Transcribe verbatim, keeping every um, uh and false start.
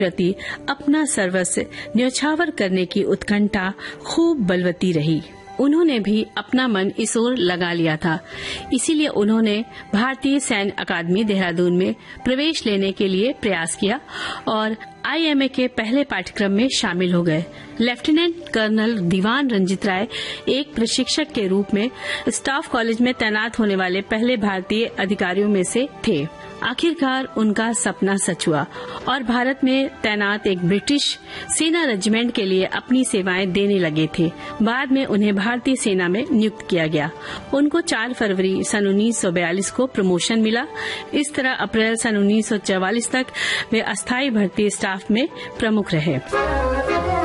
प्रति अपना सर्वस्व न्यौछावर करने की उत्कंठा खूब बलवती रही। उन्होंने भी अपना मन इस ओर लगा लिया था। इसीलिए उन्होंने भारतीय सैन्य अकादमी देहरादून में प्रवेश लेने के लिए प्रयास किया और आईएमए के पहले पाठ्यक्रम में शामिल हो गए। लेफ्टिनेंट कर्नल दीवान रंजित राय एक प्रशिक्षक के रूप में स्टाफ कॉलेज में तैनात होने वाले पहले भारतीय अधिकारियों में से थे। आखिरकार उनका सपना सच हुआ और भारत में तैनात एक ब्रिटिश सेना रेजिमेंट के लिए अपनी सेवाएं देने लगे थे। बाद में उन्हें भारतीय सेना में नियुक्त किया गया। उनको चार फरवरी सन उन्नीस सौ बयालीस को प्रमोशन मिला। इस तरह अप्रैल सन उन्नीस सौ चौवालीस तक वे अस्थायी भर्ती स्टाफ में प्रमुख रहे।